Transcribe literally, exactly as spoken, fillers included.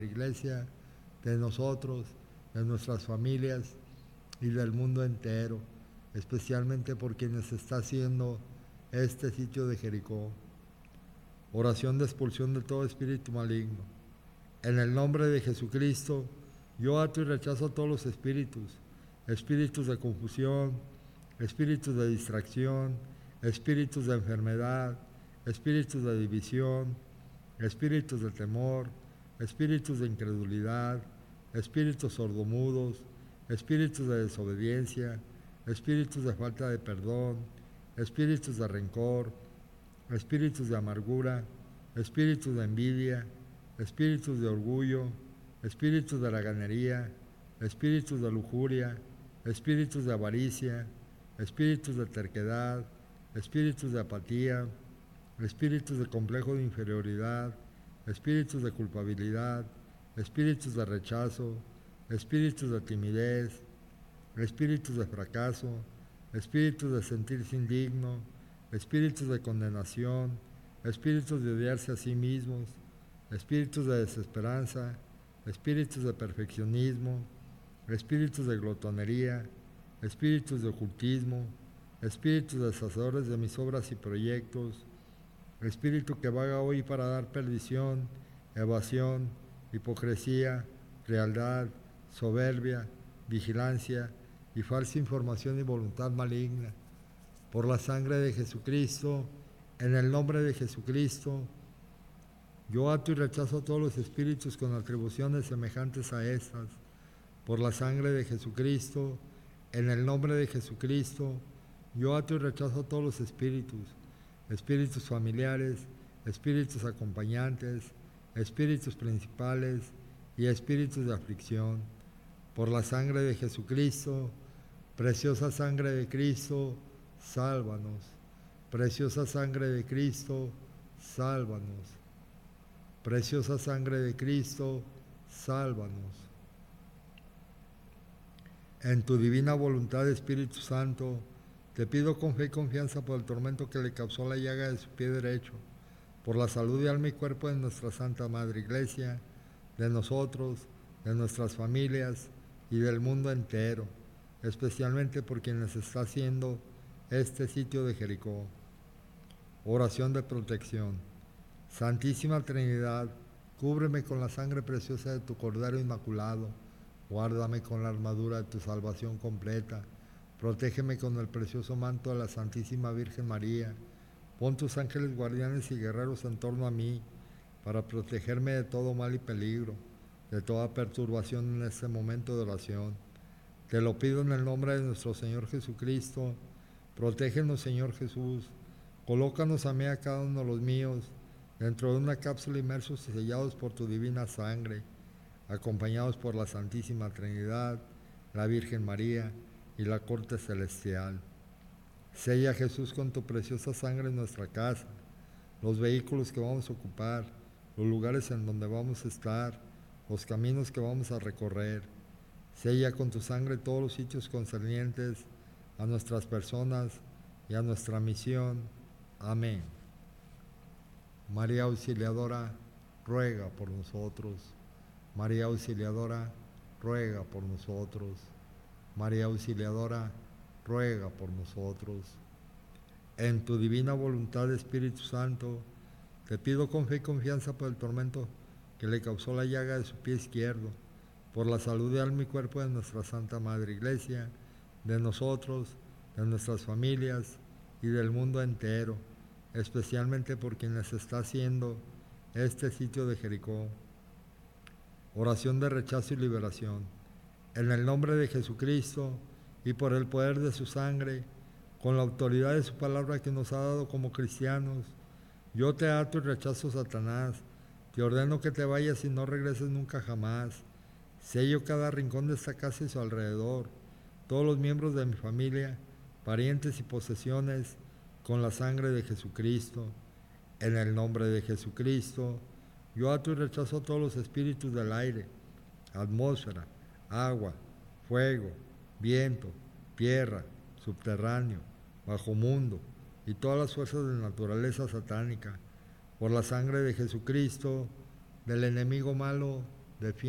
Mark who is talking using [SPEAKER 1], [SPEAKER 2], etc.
[SPEAKER 1] Iglesia, de nosotros, de nuestras familias y del mundo entero, especialmente por quienes está haciendo este sitio de Jericó. Oración de expulsión de todo espíritu maligno. En el nombre de Jesucristo, yo ato y rechazo a todos los espíritus, espíritus de confusión, espíritus de distracción, espíritus de enfermedad, espíritus de división, espíritus de temor, espíritus de incredulidad, espíritus sordomudos, espíritus de desobediencia, espíritus de falta de perdón, espíritus de rencor, espíritus de amargura, espíritus de envidia, espíritus de orgullo, espíritus de haraganería, espíritus de lujuria, espíritus de avaricia, espíritus de terquedad, espíritus de apatía, espíritus de complejo de inferioridad, espíritus de culpabilidad, espíritus de rechazo, espíritus de timidez, espíritus de fracaso, espíritus de sentirse indigno, espíritus de condenación, espíritus de odiarse a sí mismos, espíritus de desesperanza, espíritus de perfeccionismo, espíritus de glotonería, espíritus de ocultismo, espíritus deshacedores de mis obras y proyectos, espíritu que vaga hoy para dar perdición, evasión, hipocresía, frialdad, soberbia, vigilancia y falsa información y voluntad maligna. Por la sangre de Jesucristo, en el nombre de Jesucristo, yo ato y rechazo a todos los espíritus con atribuciones semejantes a estas. Por la sangre de Jesucristo, en el nombre de Jesucristo, yo ato y rechazo a todos los espíritus, espíritus familiares, espíritus acompañantes, espíritus principales y espíritus de aflicción. Por la sangre de Jesucristo, preciosa sangre de Cristo, sálvanos. Preciosa sangre de Cristo, sálvanos. Preciosa sangre de Cristo, sálvanos. En tu divina voluntad, Espíritu Santo, te pido con fe y confianza por el tormento que le causó la llaga de su pie derecho, por la salud de alma y cuerpo de nuestra Santa Madre Iglesia, de nosotros, de nuestras familias y del mundo entero, especialmente por quienes está haciendo este sitio de Jericó. Oración de protección. Santísima Trinidad, cúbreme con la sangre preciosa de tu Cordero Inmaculado, guárdame con la armadura de tu salvación completa, protégeme con el precioso manto de la Santísima Virgen María, pon tus ángeles guardianes y guerreros en torno a mí, para protegerme de todo mal y peligro, de toda perturbación en este momento de oración. Te lo pido en el nombre de nuestro Señor Jesucristo. Protégenos, Señor Jesús, colócanos a mí, a cada uno de los míos, dentro de una cápsula inmersos y sellados por tu divina sangre, acompañados por la Santísima Trinidad, la Virgen María y la corte celestial. Sella, Jesús, con tu preciosa sangre en nuestra casa, los vehículos que vamos a ocupar, los lugares en donde vamos a estar, los caminos que vamos a recorrer. Sella con tu sangre todos los sitios concernientes a nuestras personas y a nuestra misión. Amén. María Auxiliadora, ruega por nosotros. María Auxiliadora, ruega por nosotros. María Auxiliadora, ruega por nosotros. En tu divina voluntad, Espíritu Santo, te pido con fe y confianza por el tormento que le causó la llaga de su pie izquierdo, por la salud de alma y cuerpo de nuestra Santa Madre Iglesia, de nosotros, de nuestras familias y del mundo entero, especialmente por quienes está haciendo este sitio de Jericó. Oración de rechazo y liberación. En el nombre de Jesucristo y por el poder de su sangre, con la autoridad de su palabra que nos ha dado como cristianos, yo te ato y rechazo, Satanás. Te ordeno que te vayas y no regreses nunca jamás. Sello cada rincón de esta casa y su alrededor, todos los miembros de mi familia, parientes y posesiones, con la sangre de Jesucristo. En el nombre de Jesucristo, yo ato y rechazo a todos los espíritus del aire, atmósfera, agua, fuego, viento, tierra, subterráneo, bajo mundo y todas las fuerzas de naturaleza satánica. Por la sangre de Jesucristo, del enemigo malo, defiende